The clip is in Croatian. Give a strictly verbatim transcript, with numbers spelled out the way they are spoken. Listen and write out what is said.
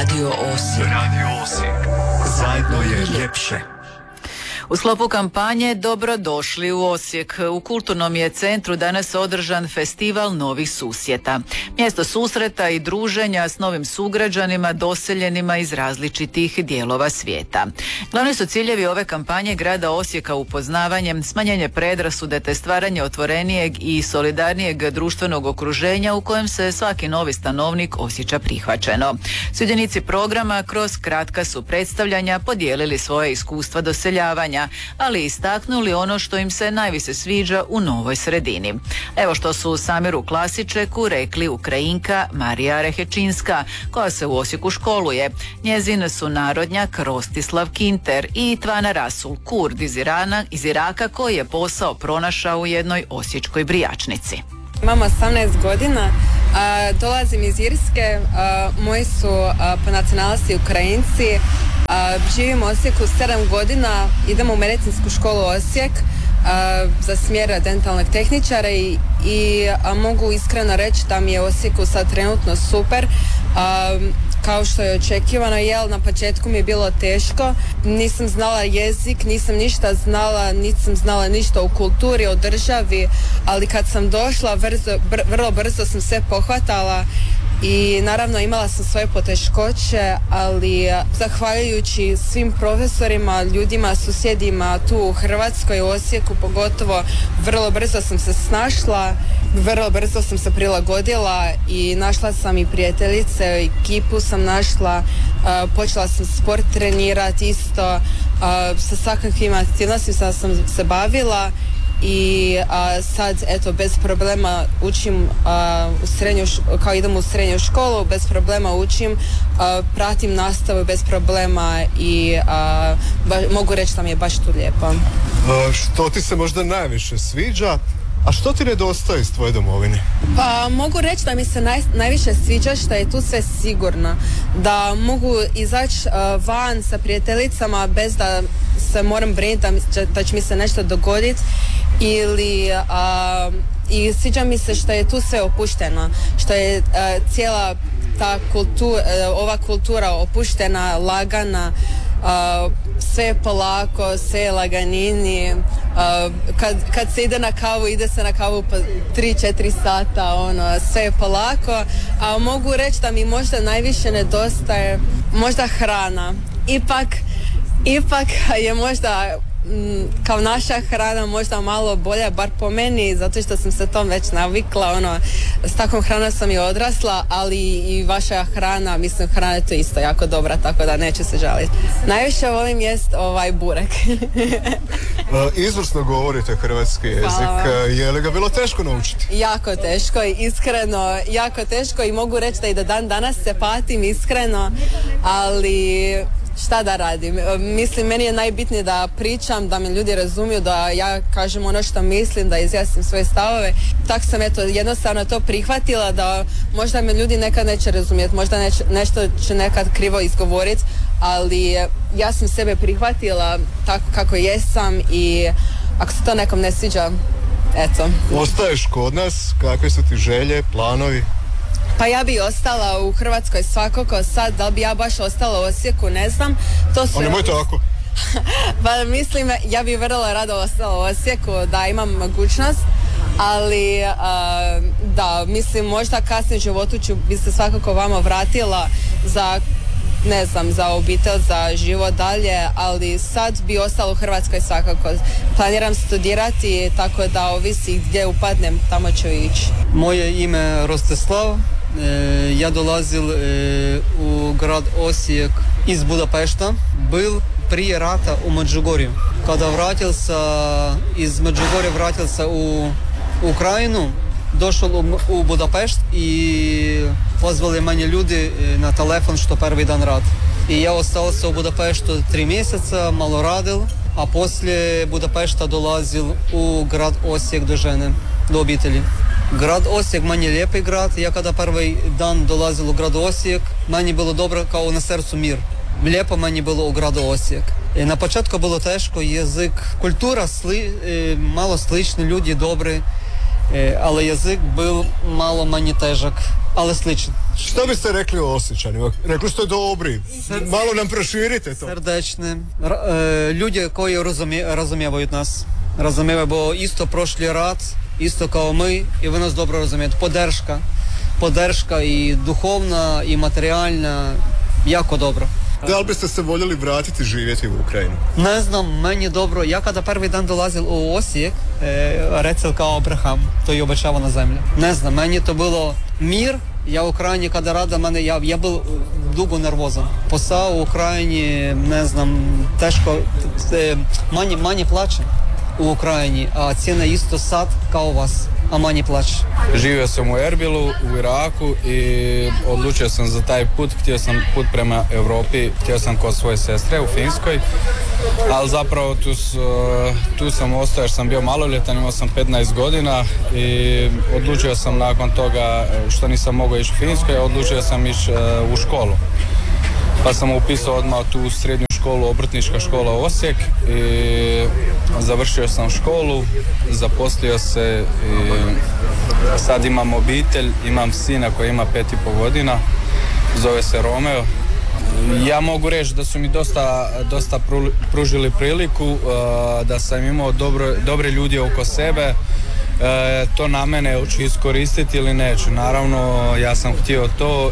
Radio Osijek. Radio Osijek. Zajedno je ljepše. U sklopu kampanje Dobrodošli u Osijek. U kulturnom je centru danas održan festival novih susjeta. Mjesto susreta i druženja s novim sugrađanima doseljenima iz različitih dijelova svijeta. Glavni su ciljevi ove kampanje grada Osijeka upoznavanjem, smanjenje predrasude te stvaranje otvorenijeg i solidarnijeg društvenog okruženja u kojem se svaki novi stanovnik osjeća prihvaćeno. Sudionici programa kroz kratka su predstavljanja podijelili svoje iskustva doseljavanja, ali istaknuli ono što im se najviše sviđa u novoj sredini. Evo što su Samiru Klasičeku rekli Ukrajinka Marija Rehečinska, koja se u Osijeku školuje. Njezin su narodnjak Rostislav Kinter i Tvana Rasul, Kurd iz Irana, iz Iraka, koji je posao pronašao u jednoj osječkoj brijačnici. Imam osamnaest godina, a, dolazim iz Irske, a, moji su a, po nacionalnosti Ukrajinci, a, živim u Osijeku sedam godina, idem u medicinsku školu Osijek a, za smjer dentalnog tehničara i, i a, mogu iskreno reći da mi je u Osijeku sad trenutno super. A, kao što je očekivano, jel, na početku mi je bilo teško, nisam znala jezik, nisam ništa znala, nisam znala ništa o kulturi, o državi, ali kad sam došla, brzo, br, vrlo brzo sam sve pohvatala i naravno imala sam svoje poteškoće, ali zahvaljujući svim profesorima, ljudima, susjedima tu u Hrvatskoj, u Osijeku pogotovo, vrlo brzo sam se snašla, vrlo brzo sam se prilagodila i našla sam i prijateljice, ekipu sam našla, uh, počela sam sport trenirati isto, uh, sa svakakvim aktivnostima sam se bavila i a, sad eto bez problema učim a, u srednju, kao idem u srednju školu, bez problema učim, a, pratim nastavu bez problema i a, ba, mogu reći da mi je baš tu lijepo. A, što ti se možda najviše sviđa, a što ti nedostaje iz tvoje domovine? Pa mogu reći da mi se naj, najviše sviđa što je tu sve sigurno, da mogu izaći uh, van sa prijateljicama bez da se moram brinuti da, da će mi se nešto dogoditi ili uh, i sviđa mi se što je tu sve opušteno, što je uh, cijela ta kultura, uh, ova kultura opuštena, lagana, uh, sve je polako, sve je laganini. Uh, kad, kad se ide na kavu, ide se na kavu po tri četiri sata, ono, sve je polako, a mogu reći da mi možda najviše nedostaje možda hrana. Ipak, ipak je možda kao naša hrana možda malo bolja, bar po meni, zato što sam se tom već navikla, ono, s takvom hranom sam i odrasla, ali i vaša hrana, mislim, hrana je to isto jako dobra, tako da neću se žaliti. Najviše volim jest ovaj burek. Izvrsno govorite hrvatski jezik. Hvala. Je li ga bilo teško naučiti? Jako teško, iskreno, jako teško i mogu reći da i do dan danas se patim, iskreno, ali šta da radim? Mislim, meni je najbitnije da pričam, da me ljudi razumiju, da ja kažem ono što mislim, da izjasnim svoje stavove. Tako sam eto jednostavno to prihvatila, da možda me ljudi nekad neće razumjeti, možda neć, nešto će nekad krivo izgovoriti, ali ja sam sebe prihvatila tako kako jesam i ako se to nekom ne sviđa, eto. Ostaješ kod nas, kakve su ti želje, planovi? Pa ja bi ostala u Hrvatskoj svakako, sad da li bi ja baš ostala u Osijeku, ne znam. To sve... Ali nemoj tako. Pa mislim, ja bi vrlo rado ostala u Osijeku, da imam mogućnost, ali uh, da, mislim, možda kasnije u životu ću bi se svakako vama vratila za, ne znam, za obitelj, za život dalje, ali sad bi ostala u Hrvatskoj svakako. Planiram studirati, tako da ovisi gdje upadnem, tamo ću ići. Moje ime Rostislav. Ja dolazil u grad Osijek iz Budapešta. Bil prije rata u Međugorju. Kada vratil sa, iz Međugorja vratil se u Ukrajinu, došao u Budapešt i pozvali manje ljudi na telefon što prvi dan rad. I ja ostao se u Budapeštu tri mjeseca, malo radil, a poslije Budapešta dolazil u grad Osijek do žene, do obitelji. Grad Osijek manje lijepi grad, ja kada prvi dan dolazil u grad Osijek, manje bilo dobro kao na srcu mir. Lijepo manje bilo u gradu Osijek. I na početku bilo teško, jezik, kultura sli, malo slični, ljudi dobri, ali jezik bil malo manje težak. ali slični. Što biste rekli o Osječanima? Rekli ste dobri. Malo nam proširite to. Serdečni, ra- e, ljudi koji razumije, razumijevaju nas. Razumijevaju, bo isto prošli rat, isto kao mi i vi nas dobro razumijete. Podrška, podrška i duhovna i materijalna, jako dobro. Da li biste se voljeli vratiti živjeti u Ukrajinu? Ne znam, meni dobro. Ja kada prvi dan dolazil u Osijek, e, recel kao Abraham, to je obećavana zemlja. Ne znam, meni to bilo mir. Ja u Ukrajini kada rada, mene, ja, ja bil dugo nervozan. Posao u Ukrajini, ne znam, teško, e, manje, manje plaće u Ukrajini, a cijena isto sad kao vas, a manje plaće. Živio sam u Erbilu, u Iraku i odlučio sam za taj put. Htio sam put prema Europi, htio sam kod svoje sestre u Finskoj, ali zapravo tu, s- tu sam ostao jer sam bio maloljetan, imao sam petnaest godina i odlučio sam nakon toga što nisam mogao ići u Finskoj, odlučio sam ići e, u školu. Pa sam upisao odmah tu srednju školu, obrtnička škola Osijek i završio sam školu, zaposlio se i sad imam obitelj, imam sina koji ima pet i pol godina, zove se Romeo. Ja mogu reći da su mi dosta, dosta pru- pružili priliku, uh, da sam imao dobro, dobre ljudi oko sebe. E, to na mene hoću iskoristiti ili neću. Naravno, ja sam htio to